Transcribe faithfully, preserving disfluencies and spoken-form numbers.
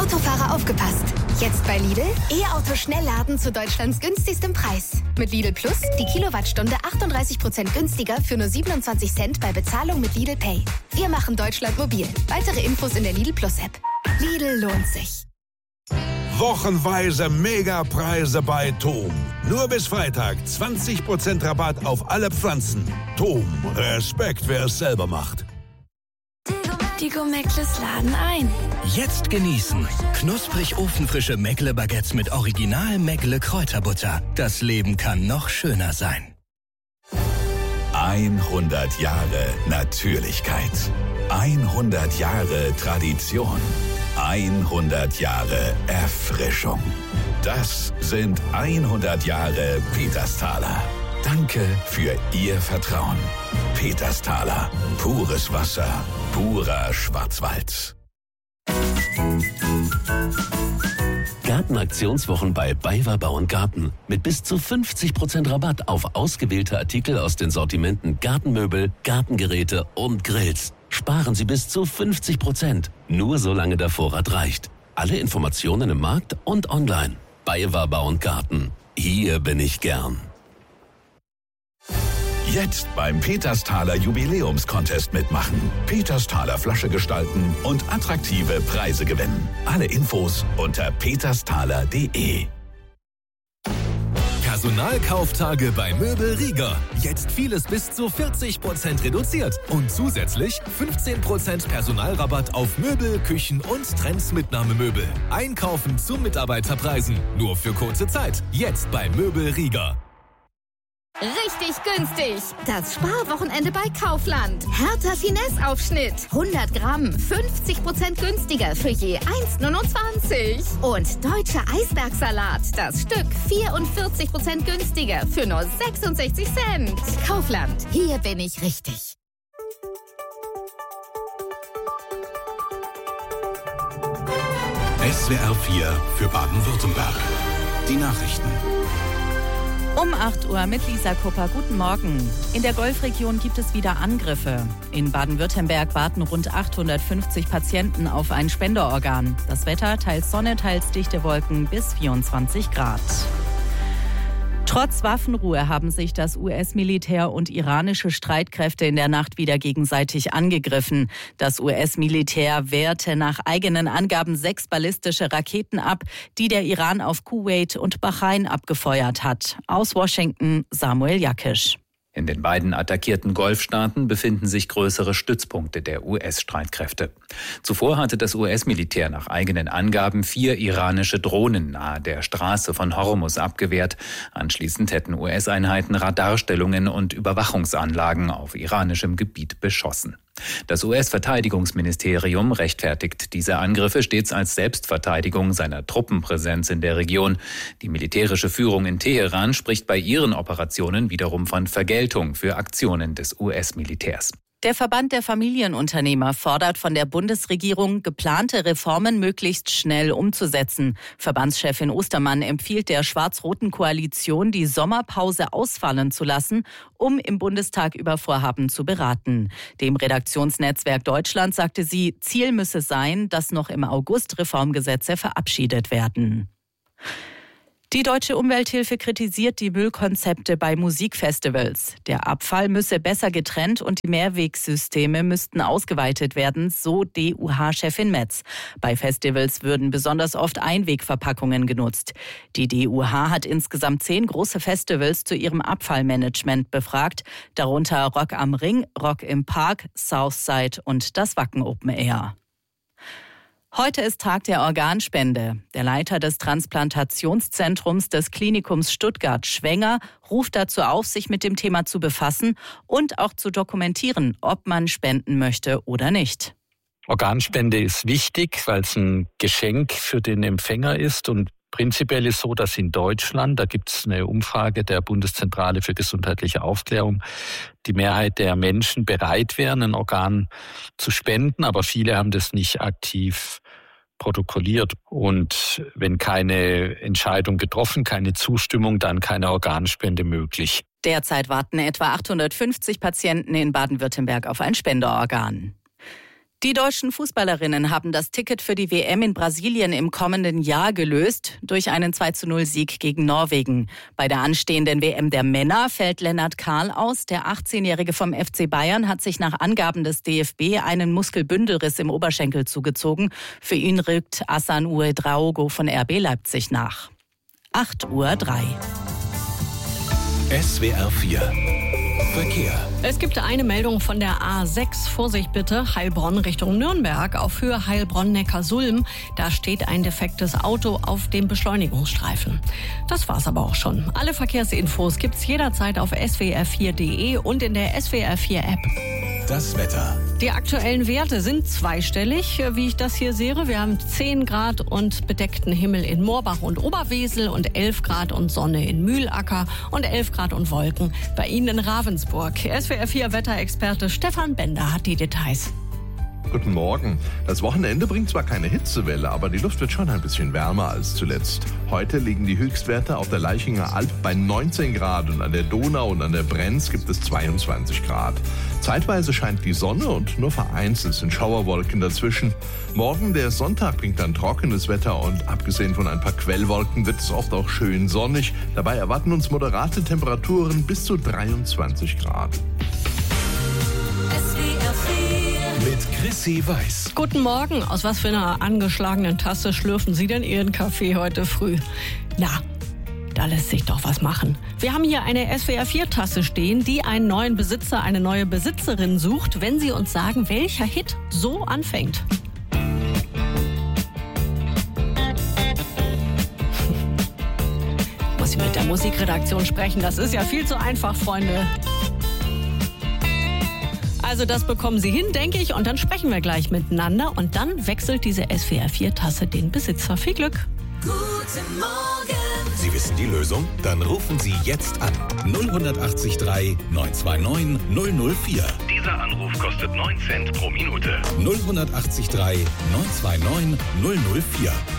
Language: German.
Autofahrer aufgepasst! Jetzt bei Lidl E-Auto Schnellladen zu Deutschlands günstigstem Preis. Mit Lidl Plus die Kilowattstunde achtunddreißig Prozent günstiger für nur siebenundzwanzig Cent bei Bezahlung mit Lidl Pay. Wir machen Deutschland mobil. Weitere Infos in der Lidl Plus App. Lidl lohnt sich. Wochenweise Megapreise bei Tom. Nur bis Freitag zwanzig Prozent Rabatt auf alle Pflanzen. Tom, Respekt, wer es selber macht. Die Gomeckles laden ein. Jetzt genießen. Knusprig ofenfrische Meckle-Baguettes mit original Meckle-Kräuterbutter. Das Leben kann noch schöner sein. hundert Jahre Natürlichkeit. hundert Jahre Tradition. hundert Jahre Erfrischung. Das sind hundert Jahre Petersthaler. Danke für Ihr Vertrauen. Petersthaler. Pures Wasser. Purer Schwarzwald. Gartenaktionswochen bei BayWa Bau und Garten. Mit bis zu fünfzig Prozent Rabatt auf ausgewählte Artikel aus den Sortimenten Gartenmöbel, Gartengeräte und Grills. Sparen Sie bis zu fünfzig Prozent. Nur solange der Vorrat reicht. Alle Informationen im Markt und online. BayWa Bau und Garten. Hier bin ich gern. Jetzt beim Petersthaler Jubiläumscontest mitmachen. Petersthaler Flasche gestalten und attraktive Preise gewinnen. Alle Infos unter petersthaler punkt de. Personalkauftage bei Möbel Rieger. Jetzt vieles bis zu vierzig Prozent reduziert. Und zusätzlich fünfzehn Prozent Personalrabatt auf Möbel, Küchen und Trends-Mitnahmemöbel. Einkaufen zu Mitarbeiterpreisen. Nur für kurze Zeit. Jetzt bei Möbel Rieger. Richtig günstig. Das Sparwochenende bei Kaufland. Hertha Finesse-Aufschnitt. hundert Gramm. fünfzig Prozent günstiger für je eins neunundzwanzig. Und deutscher Eisbergsalat. Das Stück vierundvierzig Prozent günstiger für nur sechsundsechzig Cent. Kaufland. Hier bin ich richtig. S W R vier für Baden-Württemberg. Die Nachrichten. Um acht Uhr mit Lisa Kupper. Guten Morgen. In der Golfregion gibt es wieder Angriffe. In Baden-Württemberg warten rund achthundertfünfzig Patienten auf ein Spenderorgan. Das Wetter teils Sonne, teils dichte Wolken bis vierundzwanzig Grad. Trotz Waffenruhe haben sich das U S-Militär und iranische Streitkräfte in der Nacht wieder gegenseitig angegriffen. Das U S-Militär wehrte nach eigenen Angaben sechs ballistische Raketen ab, die der Iran auf Kuwait und Bahrain abgefeuert hat. Aus Washington Samuel Jakisch. In den beiden attackierten Golfstaaten befinden sich größere Stützpunkte der U S-Streitkräfte. Zuvor hatte das U S-Militär nach eigenen Angaben vier iranische Drohnen nahe der Straße von Hormuz abgewehrt. Anschließend hätten U S-Einheiten Radarstellungen und Überwachungsanlagen auf iranischem Gebiet beschossen. Das U S-Verteidigungsministerium rechtfertigt diese Angriffe stets als Selbstverteidigung seiner Truppenpräsenz in der Region. Die militärische Führung in Teheran spricht bei ihren Operationen wiederum von Vergeltung für Aktionen des U S-Militärs. Der Verband der Familienunternehmer fordert von der Bundesregierung, geplante Reformen möglichst schnell umzusetzen. Verbandschefin Ostermann empfiehlt der schwarz-roten Koalition, die Sommerpause ausfallen zu lassen, um im Bundestag über Vorhaben zu beraten. Dem Redaktionsnetzwerk Deutschland sagte sie, Ziel müsse sein, dass noch im August Reformgesetze verabschiedet werden. Die Deutsche Umwelthilfe kritisiert die Müllkonzepte bei Musikfestivals. Der Abfall müsse besser getrennt und die Mehrwegsysteme müssten ausgeweitet werden, so D U H-Chefin Metz. Bei Festivals würden besonders oft Einwegverpackungen genutzt. Die D U H hat insgesamt zehn große Festivals zu ihrem Abfallmanagement befragt, darunter Rock am Ring, Rock im Park, Southside und das Wacken Open Air. Heute ist Tag der Organspende. Der Leiter des Transplantationszentrums des Klinikums Stuttgart, Schwenger, ruft dazu auf, sich mit dem Thema zu befassen und auch zu dokumentieren, ob man spenden möchte oder nicht. Organspende ist wichtig, weil es ein Geschenk für den Empfänger ist und prinzipiell ist so, dass in Deutschland, da gibt es eine Umfrage der Bundeszentrale für gesundheitliche Aufklärung, die Mehrheit der Menschen bereit wären, ein Organ zu spenden, aber viele haben das nicht aktiv protokolliert. Und wenn keine Entscheidung getroffen, keine Zustimmung, dann keine Organspende möglich. Derzeit warten etwa achthundertfünfzig Patienten in Baden-Württemberg auf ein Spenderorgan. Die deutschen Fußballerinnen haben das Ticket für die W M in Brasilien im kommenden Jahr gelöst durch einen zwei zu null Sieg gegen Norwegen. Bei der anstehenden W M der Männer fällt Lennart Kahl aus. Der achtzehnjährige vom F C Bayern hat sich nach Angaben des D F B einen Muskelbündelriss im Oberschenkel zugezogen. Für ihn rückt Hassan Ouedraogo von R B Leipzig nach. acht Uhr drei. S W R vier Verkehr. Es gibt eine Meldung von der A sechs. Vorsicht bitte, Heilbronn Richtung Nürnberg auf Höhe Heilbronn-Neckarsulm. Da steht ein defektes Auto auf dem Beschleunigungsstreifen. Das war's aber auch schon. Alle Verkehrsinfos gibt's jederzeit auf S W R vier Punkt D E und in der S W R vier App. Das Wetter. Die aktuellen Werte sind zweistellig, wie ich das hier sehe. Wir haben zehn Grad und bedeckten Himmel in Moorbach und Oberwesel und elf Grad und Sonne in Mühlacker und elf Grad und Wolken bei Ihnen in Ravensburg. S W R vier Wetterexperte Stefan Bender hat die Details. Guten Morgen. Das Wochenende bringt zwar keine Hitzewelle, aber die Luft wird schon ein bisschen wärmer als zuletzt. Heute liegen die Höchstwerte auf der Leichinger Alb bei neunzehn Grad und an der Donau und an der Brenz gibt es zweiundzwanzig Grad. Zeitweise scheint die Sonne und nur vereinzelt sind Schauerwolken dazwischen. Morgen, der Sonntag, bringt dann trockenes Wetter und abgesehen von ein paar Quellwolken wird es oft auch schön sonnig. Dabei erwarten uns moderate Temperaturen bis zu dreiundzwanzig Grad. Mit Chrissy Weiß. Guten Morgen. Aus was für einer angeschlagenen Tasse schlürfen Sie denn Ihren Kaffee heute früh? Na, da lässt sich doch was machen. Wir haben hier eine S W R vier Tasse stehen, die einen neuen Besitzer, eine neue Besitzerin sucht, wenn Sie uns sagen, welcher Hit so anfängt. Muss ich mit der Musikredaktion sprechen? Das ist ja viel zu einfach, Freunde. Also das bekommen Sie hin, denke ich, und dann sprechen wir gleich miteinander und dann wechselt diese S W R vier Tasse den Besitzer. Viel Glück! Guten Morgen! Sie wissen die Lösung? Dann rufen Sie jetzt an. null acht drei neun zwei neun null null vier. Dieser Anruf kostet neun Cent pro Minute. null acht drei neun zwei neun null null vier.